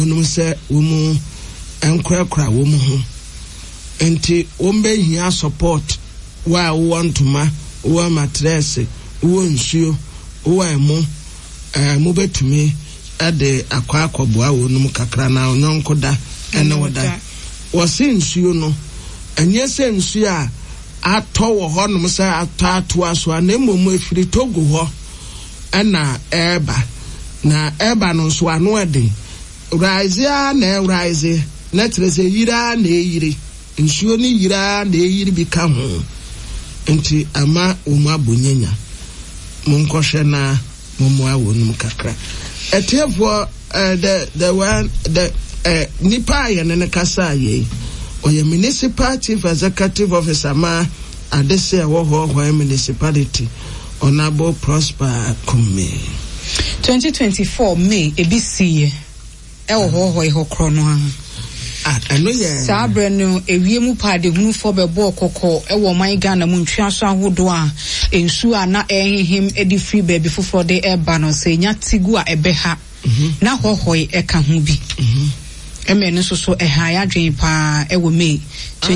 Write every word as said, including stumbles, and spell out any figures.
no say womu enkrakra womu ho enti wombe hia support wa want to ma wa mattress wo nsuo wo emu eh mo betumi ade akwa akoboa wo num kakra na onyonko da ene woda wo se nsuo no enye se nsuo a atọ wo ho num se atatu aso na emomu efiri Togo ho ena eba na eba no so ano ede rise na rise na trese yira na eyire nsuo ni yira na eyire bi ka ho enti ama omu abonyanya munkoshe na mumu awonum kakra etiefo the the one the eh nipa ye ne kasa ye oye municipal chief executive officer ma adese wo ho ho municipality Honorable Prosper Kume. twenty twenty-four May ebisi e wo ho ho ho krono ha ah eno ye sabre no ewie mu paade hunu fo bebo kokko e wo man Ghana mu ntwa so ahodo a ensu a na ehihim edi free baby foforo de eba no se nya tigu a ebe ha na ho ho e ka ho bi mhm eme no so so e ha ya dwen pa e wo May